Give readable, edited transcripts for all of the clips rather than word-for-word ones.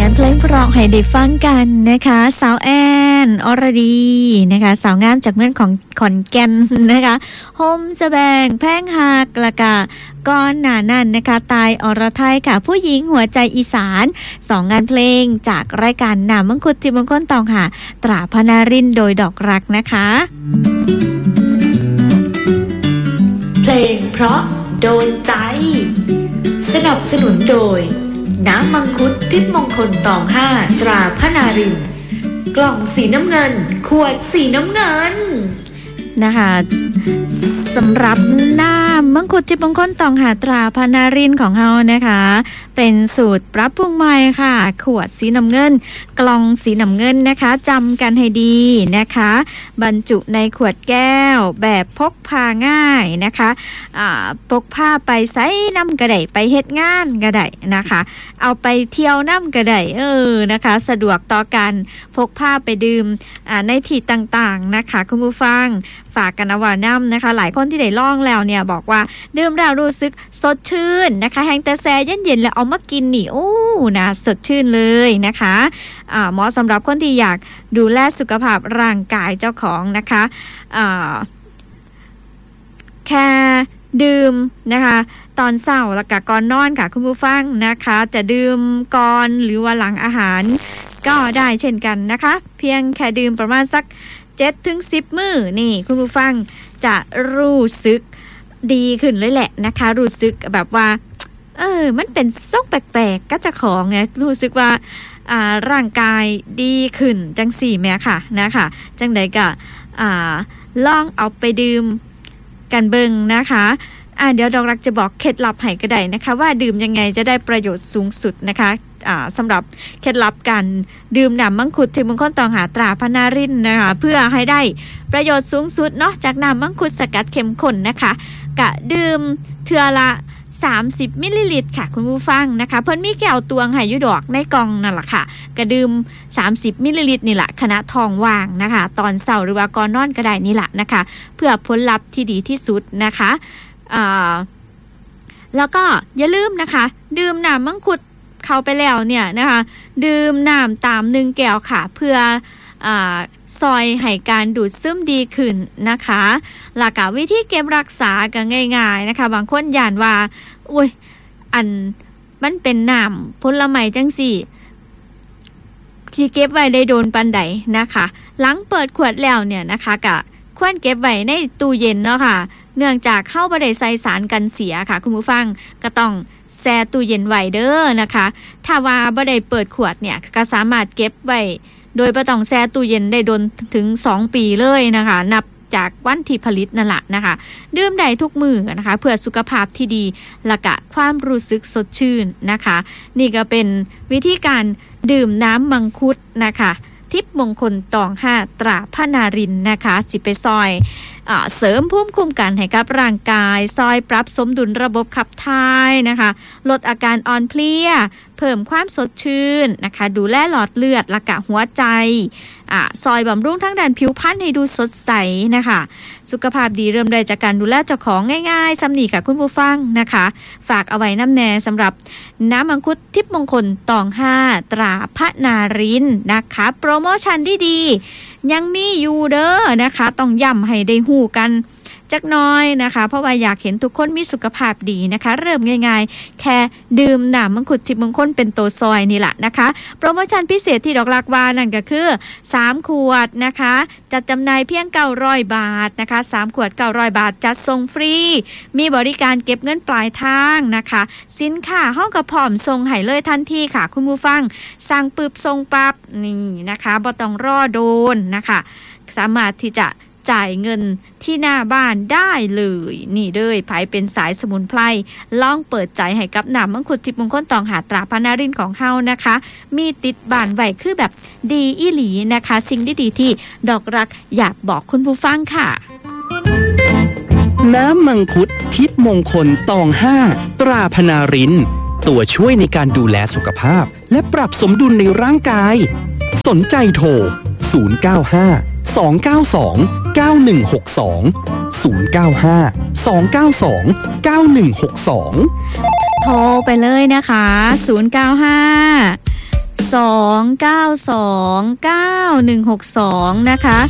านเพลงเพราะให้ได้ฟังกันนะคะสาวแอนอรดีนะคะสาวงามจากเมืองของขอนแก่นนะคะโฮมสแบงแพงหักละกะก้อนหนานั่นนะคะตายอรไทยค่ะผู้หญิงหัวใจอีสาน2 งานเพลงจากรายการหนามมังคุดจิมมงคลตองหาตราพนารินโดยดอกรักนะคะเพลงเพราะโดนใจสนับสนุนโดยน้ำมังคุดทิพย์มงคลตอง5ตราพนารินกล่องสีน้ำเงินขวดสีน้ำเงินนะคะสำหรับน้ำมังคุดทิพย์มงคลตองหาตราพนารินของเฮานะคะเป็นสูตรปรับปรุงใหม่ค่ะขวดสีน้ำเงินกล่องสีน้ำเงินนะคะจำกันให้ดีนะคะบรรจุในขวดแก้วแบบพกพาง่ายนะคะพกพาไปใส่น้ำกระไดไปเฮ็ดงานกระไดนะคะเอาไปเที่ยวน้ำกระไดนะคะสะดวกต่อการพกพาไปดื่มในที่ต่างๆนะคะคุณผู้ฟังฝากกันเอาไว้น้ำนะคะหลายคนที่ได้ลองแล้วเนี่ยบอกว่าดื่มแล้วรู้สึกสดชื่นนะคะแห้งแต่แซ่เย็นๆแล้วเอามากินนี่โอ้นะสดชื่นเลยนะคะเหมาะสำหรับคนที่อยากดูแลสุขภาพร่างกายเจ้าของนะคะแค่ดื่มนะคะตอนเช้าแล้วก็ก่อนนอนค่ะคุณผู้ฟังนะคะจะดื่มก่อนหรือว่าหลังอาหารก็ได้เช่นกันนะคะเพียงแค่ดื่มประมาณสัก7-10 มื้อนี่คุณผู้ฟังจะรู้สึกดีขึ้นเลยแหละนะคะรู้สึกแบบว่ามันเป็นส่งแปลกๆก็จะของเนี่ยรู้สึกว่าร่างกายดีขึ้นจังสี่แม่ค่ะนะคะจังใดก็ลองเอาไปดื่มกันเบิ่งนะคะเดี๋ยวดอกรักจะบอกเคล็ดลับให้ก็ได้นะคะว่าดื่มยังไงจะได้ประโยชน์สูงสุดนะคะสำหรับเคล็ดลับการดื่มน้ำมังคุดทิพย์มงคลตองหาตราพนารินนะคะเพื่อให้ได้ประโยชน์สูงสุดเนาะจากน้ำมังคุดสกัดเข้มข้นนะคะกะดื่มเทื่อละ30 มิลลิลิตรค่ะคุณผู้ฟังนะคะเพิ่นมีแก้วตวงให้อยู่ดอกในกล่องนั่นแหละค่ะกะดื่ม30 มิลลิลิตรนี่แหละขณะท้องว่างนะคะตอนเช้าหรือว่าก่อนนอนก็ได้นี่แหละนะคะเพื่อผลลัพธ์ที่ดีที่สุดนะคะแล้วก็อย่าลืมนะคะดื่มน้ำมังคุดเข้าไปแล้วเนี่ยนะคะดื่มน้ำตาม1 แก้วค่ะเพื่อซอยให้การดูดซึมดีขึ้นนะคะหลักวิธีเก็บรักษาก็ง่ายๆนะคะบางคนย่านว่าอุ้ยมันเป็นน้ำผลไม้จังสี่ที่เก็บไว้ได้โดนปานใดนะคะหลังเปิดขวดแล้วเนี่ยนะคะก็ควรเก็บไว้ในตู้เย็นเนาะค่ะเนื่องจากเข้าบ่ได้ใส่สารกันเสียค่ะคุณผู้ฟังก็ต้องแช่ตู้เย็นไว้เด้อนะคะถ้าว่าบ่ได้เปิดขวดเนี่ยก็สามารถเก็บไว้โดยบ่ต้องแช่ตู้เย็นได้โดนถึง2 ปีเลยนะคะนับจากวันที่ผลิตนั่นแหละนะคะดื่มได้ทุกมื้อนะคะเพื่อสุขภาพที่ดีและก็ความรู้สึกสดชื่นนะคะนี่ก็เป็นวิธีการดื่มน้ำมังคุดนะคะทิพย์มงคลตอง5ตราพนารินนะคะสิไปซอยเสริมภูมิคุ้มกันให้กับร่างกายซอยปรับสมดุลระบบขับถ่ายนะคะลดอาการอ่อนเพลียเพิ่มความสดชื่นนะคะดูแลหลอดเลือดและกะหัวใจซอยบำรุงทั้งด้านผิวพรรณให้ดูสดใสนะคะสุขภาพดีเริ่มได้จากการดูแลเจ้าของง่ายๆสำนีกับคุณผู้ฟังนะคะฝากเอาไว้น้ำแน่สำหรับน้ำมังคุดทิพย์มงคลตอง5ตราพนารินนะคะโปรโมชั่นดีๆยังมีอยู่เด้อนะคะต้องย้ำให้ได้ฮู้กันจักหน้อยนะคะเพราะว่าอยากเห็นทุกคนมีสุขภาพดีนะคะเริ่มง่ายๆแค่ดื่มน้ำมังคุดทิพย์มงคลเป็นตัวซอยนี่แหละนะคะโปรโมชั่นพิเศษที่ดอกรักว่านั่นก็คือ3 ขวดนะคะจัดจำหน่ายเพียง900 บาทนะคะ3 ขวด900 บาทจัดส่งฟรีมีบริการเก็บเงินปลายทางนะคะสินค้าห้องกระพร้อมส่งให้เลยทันทีค่ะคุณผู้ฟังสั่งปึ๊บส่งปั๊บนี่นะคะบ่ต้องรอโดนนะคะสามารถที่จะจ่ายเงินที่หน้าบ้านได้เลยนี่เลยไผเป็นสายสมุนไพรลองเปิดใจให้กับน้ำมังคุดทิพย์มงคลตองหาตราพนารินของเฮานะคะมีติดบ้านไว้คือแบบดีอีหลีนะคะสิ่งดีๆที่ดอกรักอยากบอกคุณผู้ฟังค่ะน้ำมังคุดทิพย์มงคลตอง5ตราพนารินตัวช่วยในการดูแลสุขภาพและปรับสมดุลในร่างกายสนใจโทร095-292-9162 095-292-9162 โทรไปเลยนะคะ095 09529162นะคะ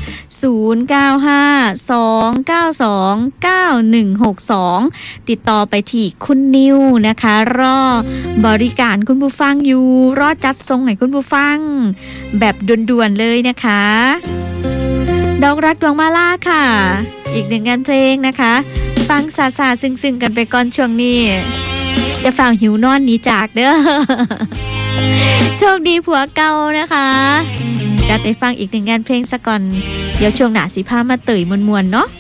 0952929162ติดต่อไปที่คุณนิวนะคะรอบริการคุณผู้ฟังอยู่รอจัดส่งให้คุณผู้ฟังแบบด่วนๆเลยนะคะดอกรักดวงมาล่าค่ะอีกหนึ่งงานเพลงนะคะฟังซาๆซึ้งๆกันไปก่อนช่วงนี้จะฟังหิวนอนหนีจากเด้อ โชคดีผัวเก่านะคะจัดให้ฟังอีกหนึ่งงานเพลงซะก่อนเดี๋ยวช่วงหน้าสิพามาเตยมวนๆเนาะ